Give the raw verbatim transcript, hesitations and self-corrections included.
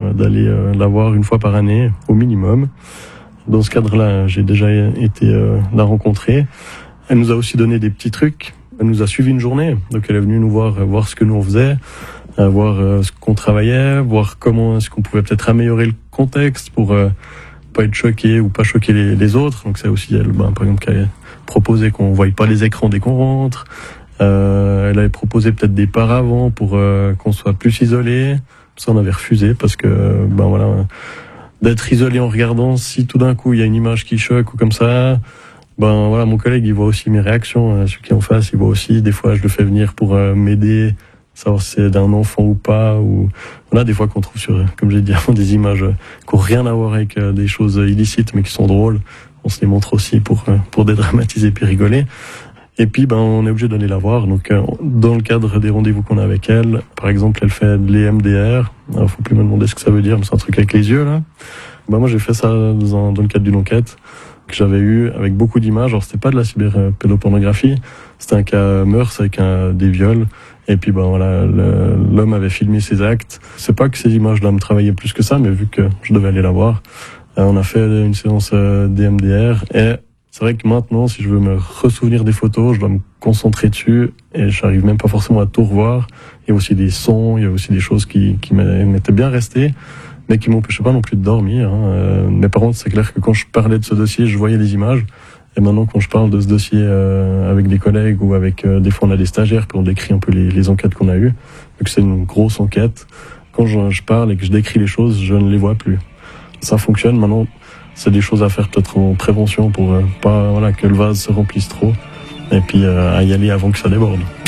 euh, d'aller euh, la voir une fois par année, au minimum. Dans ce cadre-là, j'ai déjà été euh, la rencontrer. Elle nous a aussi donné des petits trucs. Elle nous a suivi une journée. Donc elle est venue nous voir, voir ce que nous on faisait, euh, voir euh, ce qu'on travaillait, voir comment est-ce qu'on pouvait peut-être améliorer le contexte pour euh, pas être choqué ou pas choquer les, les autres. Donc c'est aussi elle, ben, par exemple, qui a proposé qu'on ne voie pas les écrans dès qu'on rentre. Euh, elle avait proposé peut-être des paravents pour euh, qu'on soit plus isolé. Ça on avait refusé parce que ben voilà, d'être isolé en regardant, si tout d'un coup il y a une image qui choque ou comme ça, ben voilà, mon collègue il voit aussi mes réactions, celui qui est en face il voit aussi, des fois je le fais venir pour euh, m'aider, savoir si c'est d'un enfant ou pas, ou voilà, des fois qu'on trouve sur, comme j'ai dit avant, des images qui n'ont rien à voir avec euh, des choses illicites mais qui sont drôles, on se les montre aussi pour euh, pour dédramatiser puis rigoler. Et puis, ben, on est obligé d'aller la voir. Donc, euh, dans le cadre des rendez-vous qu'on a avec elle, par exemple, elle fait de l'E M D R. Alors, faut plus me demander ce que ça veut dire, mais c'est un truc avec les yeux, là. Ben, moi, j'ai fait ça dans, dans le cadre d'une enquête que j'avais eue avec beaucoup d'images. Alors, c'était pas de la cyberpédopornographie. C'était un cas meurtre avec un, des viols. Et puis, ben, voilà, le, l'homme avait filmé ses actes. C'est pas que ces images-là me travaillaient plus que ça, mais vu que je devais aller la voir, euh, on a fait une séance euh, d'E M D R et c'est vrai que maintenant, si je veux me ressouvenir des photos, je dois me concentrer dessus et j'arrive même pas forcément à tout revoir. Il y a aussi des sons, il y a aussi des choses qui, qui m'étaient bien restées, mais qui m'empêchaient pas non plus de dormir. Hein. Euh, mais par contre, c'est clair que quand je parlais de ce dossier, je voyais les images. Et maintenant, quand je parle de ce dossier euh, avec des collègues ou avec euh, des fois on a des stagiaires puis on décrit un peu les, les enquêtes qu'on a eues, vu que c'est une grosse enquête, quand je, je parle et que je décris les choses, je ne les vois plus. Ça fonctionne maintenant. C'est des choses à faire peut-être en prévention pour euh, pas voilà que le vase se remplisse trop et puis euh, à y aller avant que ça déborde.